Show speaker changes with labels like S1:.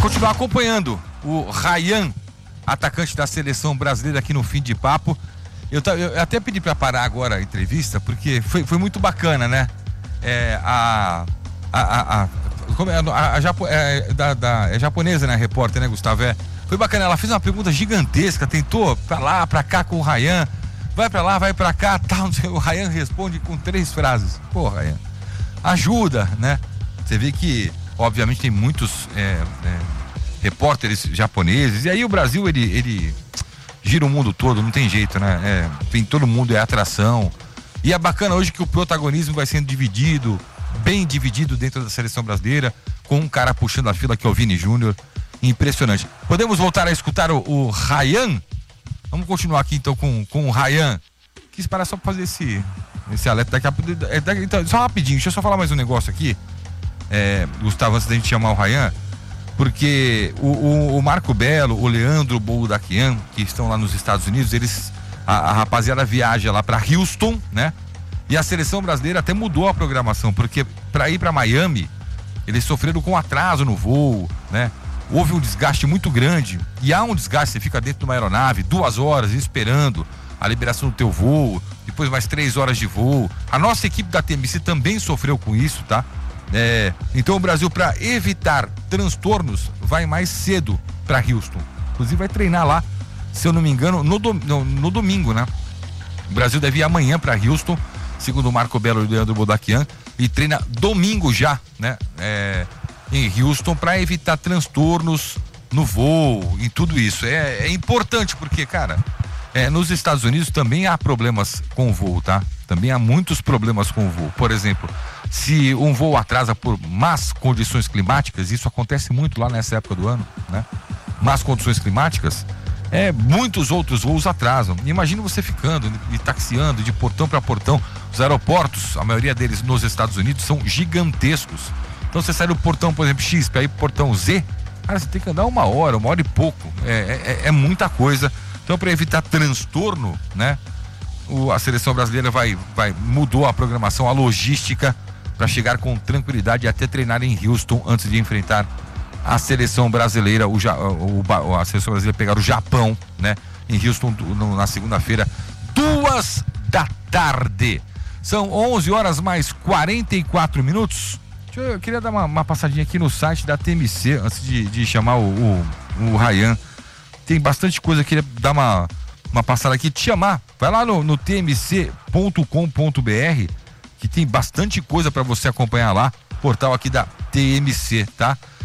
S1: Continuar acompanhando o Ryan, atacante da seleção brasileira, aqui no Fim de Papo. Eu até pedi para parar agora a entrevista, porque foi muito bacana, né? É japonesa, né, a repórter, né, Gustavo? Foi bacana, ela fez uma pergunta gigantesca, tentou pra lá, pra cá com o Ryan, vai pra lá, vai pra cá, tal. O Ryan responde com 3 frases. Pô, Ryan, ajuda, né? Você vê que, obviamente, tem muitos repórteres japoneses, e aí o Brasil, ele gira o mundo todo, não tem jeito, né? Tem todo mundo, é atração. E é bacana hoje que o protagonismo vai sendo dividido, bem dividido dentro da seleção brasileira, com um cara puxando a fila, que é o Vini Júnior. Impressionante. Podemos voltar a escutar o Ryan? Vamos continuar aqui então com o Ryan. Quis parar só pra fazer esse alerta daqui a pouco. Então, só rapidinho, deixa eu só falar mais um negócio aqui, Gustavo, antes da gente chamar o Ryan, porque o Marco Belo, o Leandro Boldaquian, que estão lá nos Estados Unidos, a rapaziada viaja lá pra Houston, né? E a seleção brasileira até mudou a programação, porque para ir para Miami, eles sofreram com atraso no voo, né? Houve um desgaste muito grande, e há um desgaste, você fica dentro de uma aeronave 2 horas esperando a liberação do teu voo, depois mais 3 horas de voo. A nossa equipe da TMC também sofreu com isso, tá? Então o Brasil, para evitar transtornos, vai mais cedo para Houston. Inclusive vai treinar lá, se eu não me engano, no domingo, né? O Brasil deve ir amanhã para Houston, segundo o Marco Belo e o Leandro Boldaquian, e treina domingo já, né? Em Houston, para evitar transtornos no voo, em tudo isso. É importante porque, cara, nos Estados Unidos também há problemas com o voo, tá? Também há muitos problemas com o voo. Por exemplo, se um voo atrasa por más condições climáticas, isso acontece muito lá nessa época do ano, né? Más condições climáticas, muitos outros voos atrasam. Imagina você ficando e taxiando de portão para portão. Os aeroportos, a maioria deles nos Estados Unidos, são gigantescos. Então você sai do portão, por exemplo, X, para ir pro portão Z, cara, você tem que andar 1 hora e pouco. É muita coisa. Então, para evitar transtorno, né? A seleção brasileira mudou a programação, a logística, para chegar com tranquilidade e até treinar em Houston antes de enfrentar a seleção brasileira. A seleção brasileira pegar o Japão, né? Em Houston, na segunda-feira, 2 da tarde. São 11 horas mais 44 minutos. Eu queria dar uma passadinha aqui no site da TMC antes de chamar o Ryan. Tem bastante coisa, eu queria dar uma passada aqui, te chamar. Vai lá no tmc.com.br, que tem bastante coisa para você acompanhar lá. Portal aqui da TMC, tá?